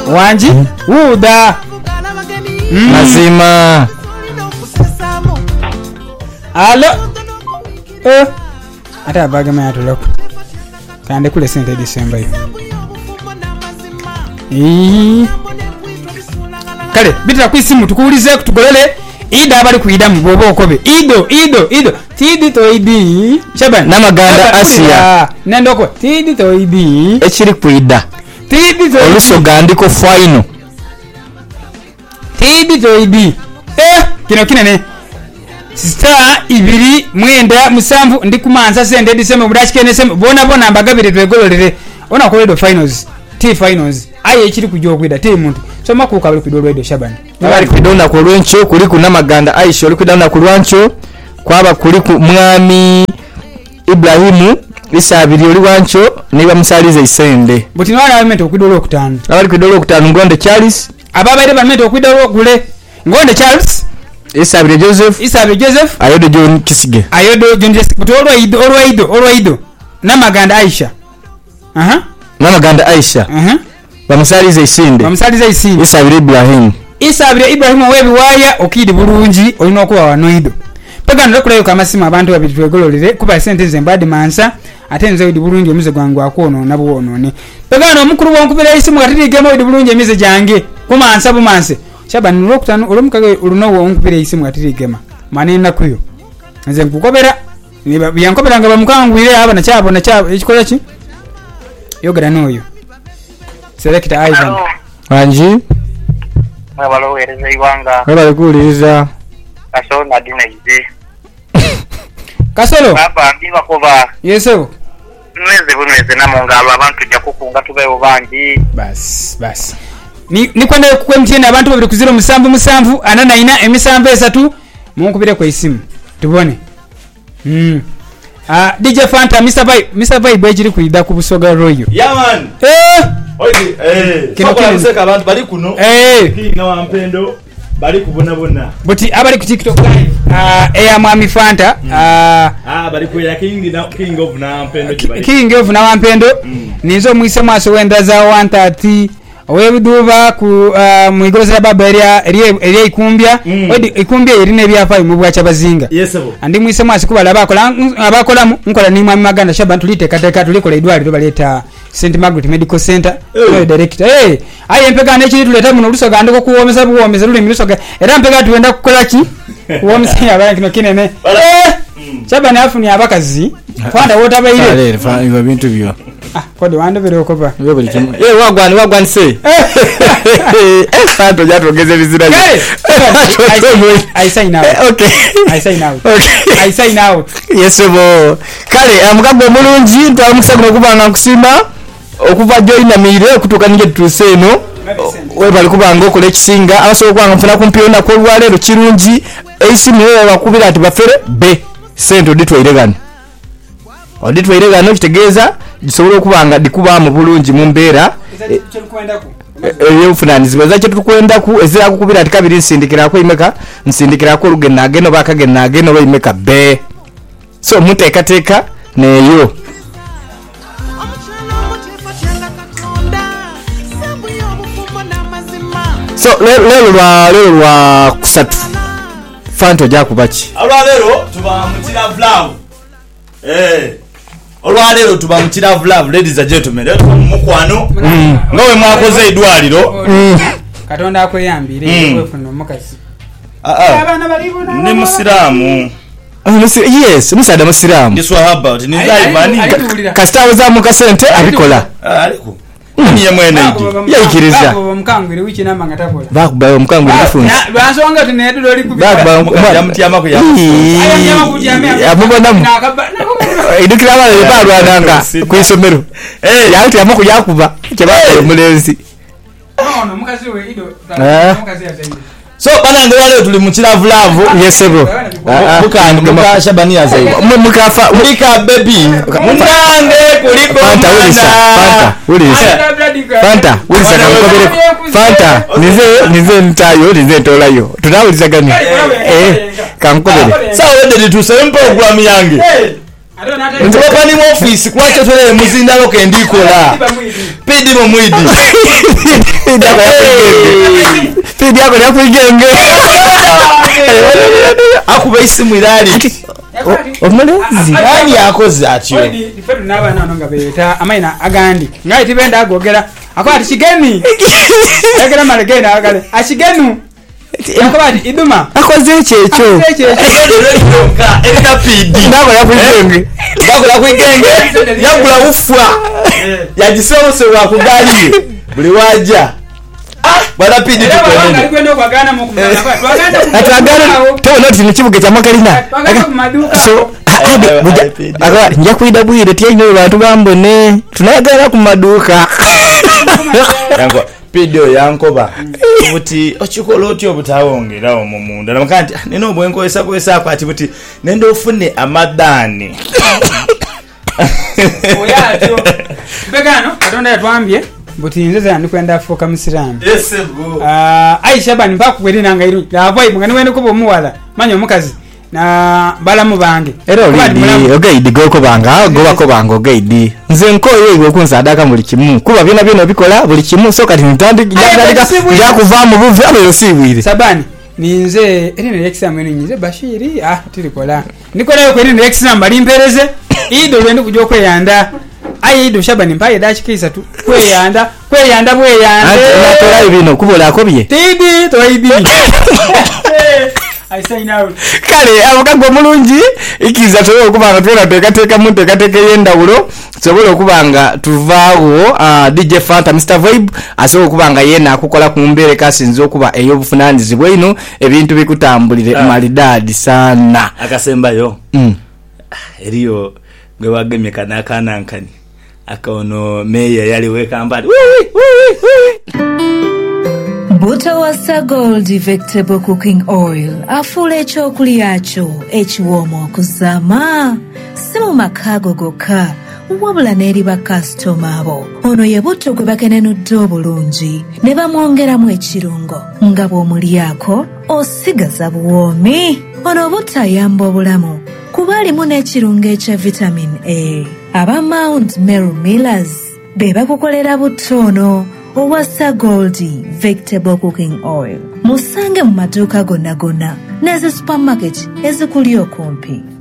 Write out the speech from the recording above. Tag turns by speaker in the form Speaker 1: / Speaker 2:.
Speaker 1: wanji uda
Speaker 2: mazima
Speaker 1: alo ata bagama yatuloko kande kule sente December yo kale bitira kwisimu tukuulize kutugolele ida abali kuida mu bobo okobe ido tidi to idi shaban
Speaker 2: namaganda Asia
Speaker 1: nendoko tidi to idi
Speaker 2: ekiri kuida
Speaker 1: tidi to
Speaker 2: olusoga ndiko final
Speaker 1: tidi to idi kino kinene star 2 ndi kumanza sente December budachikene sem bona mbagabire twegololere ona koledo finals finals aye ekiri kujja kwida muntu so makuka bali kwidolwa edo shaban
Speaker 2: bali kwidona ku lwencho kuli ku namaganda Aisha oli kwidona ku lwancho kwaba kuli ku mwami Ibrahimu isabiri oli wancho niba musalize isende
Speaker 1: buti nwana alimento okwidolwa okutano
Speaker 2: abali kwidolwa okutano Ngonde Charles
Speaker 1: ababaire balimento okwidolwa okule Ngonde Charles
Speaker 2: isabiri Joseph ayodo John Kisige
Speaker 1: buti olwaido namaganda Aisha
Speaker 2: namaganda Aisha bamusalize isinde isabire Ibrahim webi waya okidi bulungi olina okuba wanoido pagano lekulayo kamasimu abantu babiri twegololere kuba sente zembadi mansa ate nze odi bulungi omuze gwangu akono nabwonone pagano omukuru wonkubira isimu gatirigemo odi bulungi emize jange kumansa bumanse shabani lokutano olumukage olunowo wonkubira isimu gatirigema manena kuyo nze nkukobera niba byankobera nga bamukangwire aba na chabo ekikola ki yogera noyo Selector Ivan Wanji
Speaker 3: abalowereza ibanga
Speaker 2: bali kuuliza
Speaker 3: kasona dinaize
Speaker 1: kasolo
Speaker 3: baba mbiba kuba
Speaker 1: yeso
Speaker 3: bunweze namongalo abantu jja kukunga tubeyo bangi
Speaker 1: bas ni kwenda ku MTN abantu babiri ku 07 ananaina emisambo esatu munkubire kwa isimu tubone DJ Fanta Mr. Vibe ejiri kuida ku busoga royo
Speaker 4: man oidi kino seka abantu bali kuno kinga wampendo bali kubona
Speaker 1: buti abali ku TikTok live eya mwami Fanta
Speaker 4: bali ku ya king of na wampendo
Speaker 1: king of na wampendo nizo mwise mwaso wenda za 130 owebuduba ku muigozera baba eri ikumbya odi ikumbya irine byafa mu bwacha bazinga
Speaker 4: yesebo
Speaker 1: andi mwise mwasi kubala abakola nkola ni mwami maganda shaba tulite kateka tulikola idwali baleta St Margaret Medical Center director aye mpega ne chiri tuleta muno lusoga ndiko kuwomeza lule milusoga era mpega tuenda kukola ki kuwomeza abana kino kinene shaba ne afuni abakazi kwanda wota bayire
Speaker 2: iva bintu byo
Speaker 1: kodi wande bere okopa
Speaker 2: wagwani se santo jatogeze bizira
Speaker 1: I sign out
Speaker 2: I sign out yesebo kale amugabo mulungi ntwamusagura kubanga kusima okuva joina mire okutuka nje tuseno we bali kubanga okole kisinga abaso kwanga mfuna kumpiona ko lwalero kirungi eisimu wewe bakubira ati bafere be sento ditwairegana oditwairegana kitegeeza gisobola okubanga dikuba mu bulungi mu mbeera eyofunanizibwa zache tukwenda ku ezira kukubira ati kabiri nsindikira ko imeka nsindikira ko rugena ageno bakagena ageno ba imeka be so mutekateka neyo so lelo lwa kusatu fanto jakubaki
Speaker 4: alwalero tuba mutira vlog olwalero tuba mutira vlog ladies and gentlemen lero mukwano ngawe mwakoze idwaliro
Speaker 1: katonda akweyambire kwefuna mukasi abana balibona
Speaker 4: ni musiramu
Speaker 2: yes musada musiramu
Speaker 4: ndi swahaba ni zaimani
Speaker 2: kasitawo za mukasente abikola
Speaker 4: aliko niye mwene ndi
Speaker 2: yaikiriza
Speaker 1: babo mukangwire wiki namanga takola
Speaker 2: bakubayo mukangwire afunze
Speaker 1: basonga tunedu loli kubira
Speaker 4: ya mutiyama ko ya
Speaker 2: amubona mu idukira abale balwananga kwisomero yalti amako yakuba kyebaye mulenzi
Speaker 1: no mukazi we ido mukazi yazaidi
Speaker 4: so banange wale tuli mukira vlog
Speaker 2: yesebo
Speaker 4: muka Shabani yazaiba
Speaker 2: mukafa
Speaker 4: mulika baby munange kuliko
Speaker 2: Fanta ulisa kamukobere Fanta nize ntayo nize tolayo tunawuliza gani kamukobere
Speaker 4: sawa wede tusempo program yange nzoba ni office kwacho tole muzindalo ke ndikola pidi mu mwidi
Speaker 2: pidi yako ya kuigenge
Speaker 4: akuba isimu ilali
Speaker 2: omulezi
Speaker 4: yani yakoze atyo
Speaker 1: ifetu n'abaana nga beeta amaina agandi nga itibenda agogera akwati kigeni yagera malegena agale akigenu yakobati iduma
Speaker 2: akoze ekyo
Speaker 4: erina pidi
Speaker 2: ndako ya kuigenge
Speaker 4: yagula ufwa yagisoboserwa kugali buli waja bwana pidi
Speaker 1: tukwenda kwagana mu kumana
Speaker 2: atagana to not ni kibuge kya makalina so agora njya kuida bwire tiyenyo bantu bambone tunagara ku maduka
Speaker 4: yango pidio yankoba buti ochikola otyo butawongera omumunda nakanti neno bwenko esa kwati buti nendo ofune amadani
Speaker 1: oyatyo begano katonda yatwambye buti nzeze yandikwenda foka musiramu
Speaker 4: esebo
Speaker 1: Aisha bani mpakuweri nanga iru yavoi mungani wene kubo muwala manyo omukazi na balamu bange
Speaker 2: era olidi ogaidi goko banga gobako banga ogaidi nze nkoyo igwe kunsadaka muri kimu kuba bino bikola buli kimu so kati ntandika ya kuva mu buvi abo yosibwire
Speaker 1: sabani ninze ene exam ene ninze bashiri tilikola nikola yo kwene exam bali mpereze ido lwendo kujyo kweyanda ayido shabani mpaye dachikisa tu kweyanda
Speaker 2: natola ibino kubola akobye
Speaker 1: tidi toibi I say now
Speaker 2: kale avuga mulungi ikiza toyo okubanga twera teka yendawulo sobola okubanga tuvaawo DJ Fanta Mr Vibe aso okubanga yena akukola ku mbere kasinze okuba eyobufunanizibwe ino ebintu bikutambulire malidadi sana
Speaker 4: akasembayo eriyo gwe wagemye kana nkani akaono meya yali wekambali
Speaker 5: Buto wasa Gold Vegetable Cooking Oil afule ekyokulya kyo ekiwoomu okuzama si mu makago gokka wabula n'eri bakasitoma abo. Ono ye butto gwe bakenenudde obulungi ne bamwongeramu ekirungo nga bw'omulyako osigaza buwoomi. Ono butto ayamba obulamu kuba alimu n'ekirungo ekya vitamin A. Aba Mount Meru Millers be bakukolera butto ono Owasa Goldie Vegetable Cooking Oil. Musange mu maduuka gonna n'ezi supermarket ezikuli okumpi.